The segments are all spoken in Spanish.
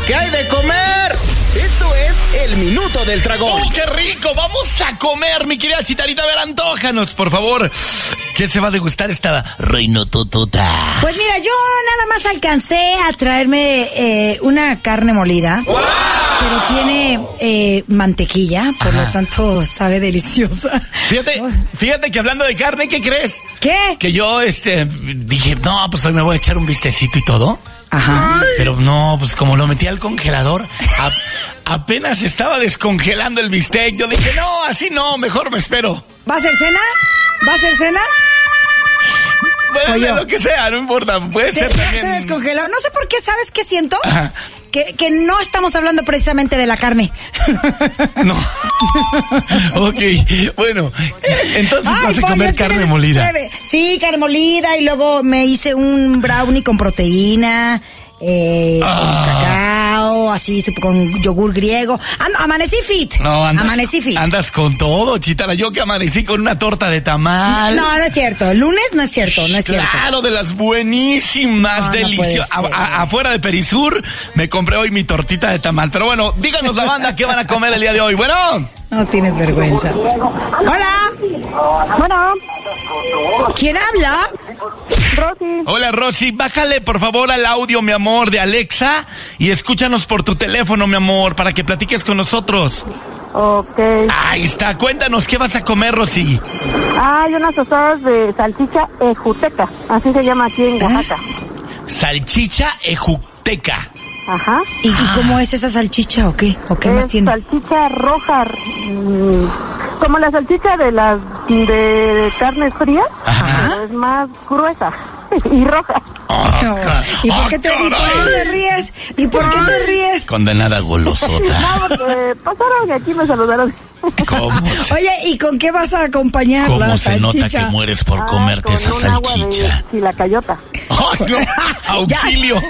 ¿Qué hay de comer? Esto es el Minuto del Dragón. ¡Oh, qué rico! Vamos a comer, mi querida Chitarita. A ver, antójanos, por favor. ¿Qué se va a degustar esta reinototota? Pues mira, yo nada más alcancé a traerme una carne molida. ¡Wow! Pero tiene mantequilla, por lo tanto sabe deliciosa. Fíjate que hablando de carne, ¿qué crees? ¿Qué? Que yo, dije, no, pues hoy me voy a echar un bistecito y todo. Ajá. Pero no, pues como lo metí al congelador, apenas estaba descongelando el bistec. Yo dije, no, así no, mejor me espero. ¿Va a ser cena? ¿Va a ser cena? Bueno, lo que sea, no importa, puede ser también. Se descongeló. No sé por qué, ¿sabes qué siento? Ajá. Que no estamos hablando precisamente de la carne. No. Ok, bueno, entonces vas a comer carne molida. Sí, carne molida, y luego me hice un brownie con proteína, con cacao, así, con yogur griego. Amanecí fit. No, amanecí fit. Andas con todo, Chitara. Yo que amanecí con una torta de tamal. No es cierto. Lunes no es cierto, no es cierto. Claro, de las buenísimas, deliciosas. Afuera de Perisur me compré hoy mi tortita de tamal. Pero bueno, díganos la banda qué van a comer el día de hoy. Bueno. No tienes vergüenza. Hola. Bueno. ¿Quién habla? Rosy. Hola, Rosy. Bájale, por favor, al audio, mi amor, de Alexa y escúchanos por tu teléfono, mi amor, para que platiques con nosotros. Ok. Ahí está. Cuéntanos, ¿qué vas a comer, Rosy? Hay unas tostadas de salchicha ejuteca. Así se llama aquí en Oaxaca. Salchicha ejuteca. Ajá. ¿Y cómo es esa salchicha o qué? ¿O qué más tiene? Salchicha roja, como la salchicha de carnes frías, pero es más gruesa y roja. ¿Y por qué te ríes? ¿Y por qué te ríes? Condenada golosota. No, porque pasaron y aquí me saludaron. Oye, ¿y con qué vas a acompañar ¿Cómo la se salchicha? nota que mueres por comerte esa salchicha? Chilacayota. ¡Ay, no! ¡Auxilio!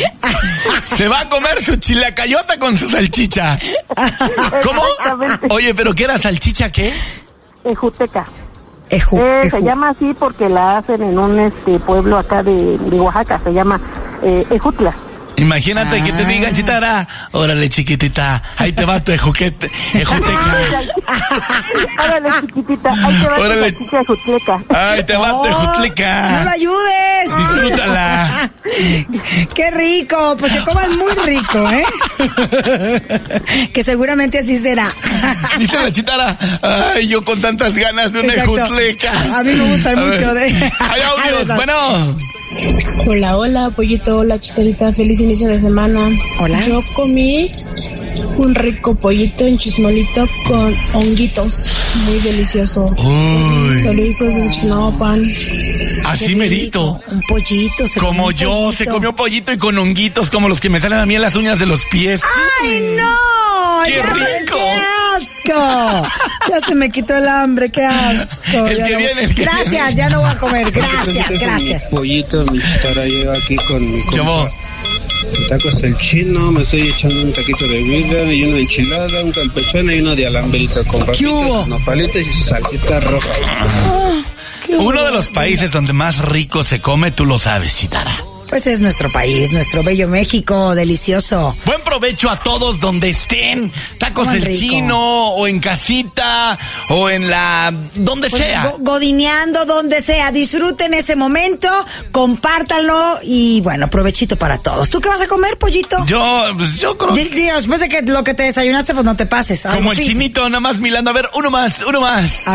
Se va a comer su chilacayota con su salchicha. ¿Cómo? Oye, ¿pero qué era salchicha qué? Ejuteca. Se llama así porque la hacen en un pueblo acá de Oaxaca, se llama Ejutla. Imagínate que te digan, Chitara, órale, chiquitita, ahí te va tu ejuteca. Órale, chiquitita, ahí te va tu salchicha ejutleca. Ahí te va tu ejutleca. ¡No la ayudes! Disfrútala. ¡Qué rico! Pues que coman muy rico, ¿eh? Que seguramente así será. Dice la Chitara, ay, yo con tantas ganas de una ejutleca. A mí me gustan mucho de... Hay audios, bueno. Hola, pollito, hola, Chitarita, feliz inicio de semana. Hola. Yo comí un rico pollito en chismolito con honguitos, muy delicioso. Uy. Saluditos desde Chinahuapan. Así merito. Un pollito. Como yo, se comió pollito y con honguitos como los que me salen a mí en las uñas de los pies. ¡Ay, no! ¡Qué rico! ¡Qué asco! Ya se me quitó el hambre, qué asco. El que viene. Gracias, ya no voy a comer. Gracias. Mi pollito, mi Chitara, llego aquí con mi compa. Tacos el chino, me estoy echando un taquito de birria y una enchilada, un campechano y uno de alambrito con papitas, nopalitos y salsita roja. Uno de los países donde más rico se come, tú lo sabes, Chitara. Pues es nuestro país, nuestro bello México, delicioso. Buen provecho a todos donde estén. Tacos el rico. chino, o en casita, o en donde Pues sea. Godineando, donde sea. Disfruten ese momento, compártanlo y bueno, provechito para todos. ¿Tú qué vas a comer, pollito? Yo creo que... Después de que lo que te desayunaste, pues no te pases. Como el chinito, nada más milando. A ver, uno más.